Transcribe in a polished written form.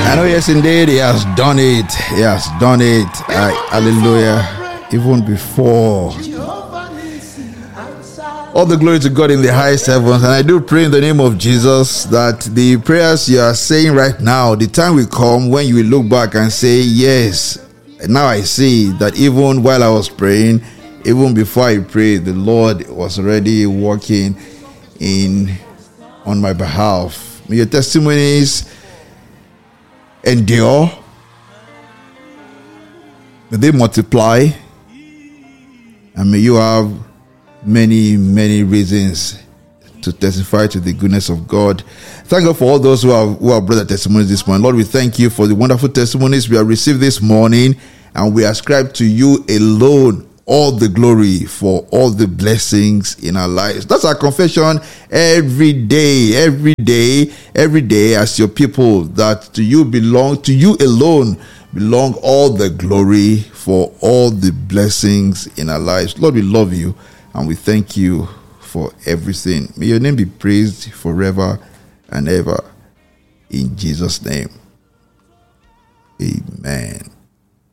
I know, yes, indeed, He has done it. He has done it. Hallelujah. Even before. All the glory to God in the highest heavens. And I do pray in the name of Jesus that the prayers you are saying right now, the time will come when you will look back and say, yes, now I see that even while I was praying, even before I prayed, the Lord was already working on my behalf. May your testimonies endure. May they multiply. And may you have many, many reasons to testify to the goodness of God. Thank God for all those who have brought their testimonies this morning. Lord, we thank you for the wonderful testimonies we have received this morning, and we ascribe to you alone all the glory for all the blessings in our lives. That's our confession every day, as your people, that to you alone belong all the glory for all the blessings in our lives. Lord, we love you and we thank you for everything. May your name be praised forever and ever. In Jesus' name, amen.